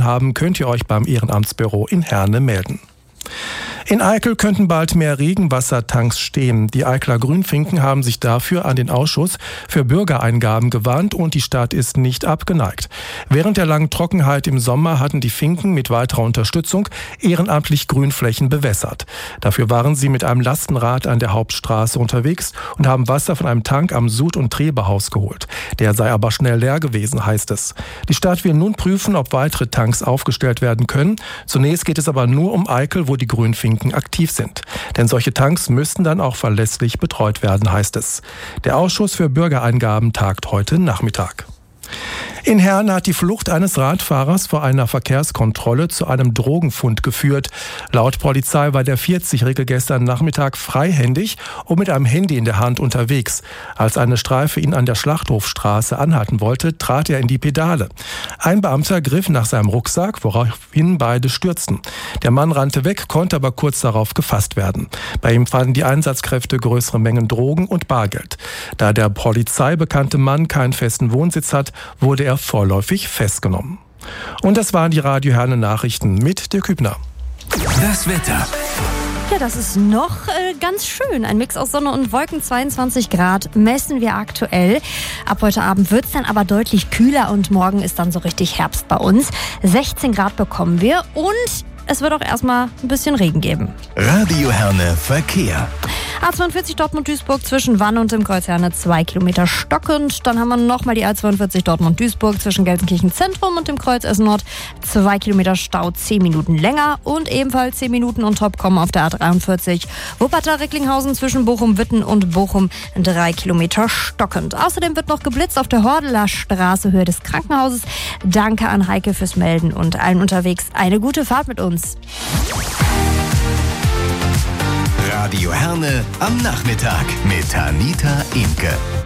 haben, könnt ihr euch beim Ehrenamtsbüro in Herne melden. In Eickel könnten bald mehr Regenwassertanks stehen. Die Eickeler Grünfinken haben sich dafür an den Ausschuss für Bürgereingaben gewandt und die Stadt ist nicht abgeneigt. Während der langen Trockenheit im Sommer hatten die Finken mit weiterer Unterstützung ehrenamtlich Grünflächen bewässert. Dafür waren sie mit einem Lastenrad an der Hauptstraße unterwegs und haben Wasser von einem Tank am Sud- und Trebehaus geholt. Der sei aber schnell leer gewesen, heißt es. Die Stadt will nun prüfen, ob weitere Tanks aufgestellt werden können. Zunächst geht es aber nur um Eickel, wo die Grünfinken aktiv sind. Denn solche Tanks müssten dann auch verlässlich betreut werden, heißt es. Der Ausschuss für Bürgereingaben tagt heute Nachmittag. In Herne hat die Flucht eines Radfahrers vor einer Verkehrskontrolle zu einem Drogenfund geführt. Laut Polizei war der 40-Jährige gestern Nachmittag freihändig und mit einem Handy in der Hand unterwegs. Als eine Streife ihn an der Schlachthofstraße anhalten wollte, trat er in die Pedale. Ein Beamter griff nach seinem Rucksack, woraufhin beide stürzten. Der Mann rannte weg, konnte aber kurz darauf gefasst werden. Bei ihm fanden die Einsatzkräfte größere Mengen Drogen und Bargeld. Da der Polizei bekannte Mann keinen festen Wohnsitz hat, wurde er vorläufig festgenommen. Und das waren die Radio Herne Nachrichten mit Dirk Hübner. Das Wetter. Ja, das ist noch ganz schön. Ein Mix aus Sonne und Wolken, 22 Grad messen wir aktuell. Ab heute Abend wird es dann aber deutlich kühler und morgen ist dann so richtig Herbst bei uns. 16 Grad bekommen wir und es wird auch erstmal ein bisschen Regen geben. Radio Herne Verkehr. A42 Dortmund-Duisburg zwischen Wann und dem Kreuz Herne 2 Kilometer stockend. Dann haben wir nochmal die A42 Dortmund-Duisburg zwischen Gelsenkirchen Zentrum und dem Kreuz Essen Nord 2 Kilometer Stau, 10 Minuten länger. Und ebenfalls 10 Minuten on top kommen auf der A43 Wuppertal-Recklinghausen zwischen Bochum-Witten und Bochum 3 Kilometer stockend. Außerdem wird noch geblitzt auf der Hordeler Straße, Höhe des Krankenhauses. Danke an Heike fürs Melden und allen unterwegs eine gute Fahrt mit uns. Radio Herne am Nachmittag mit Anita Imke.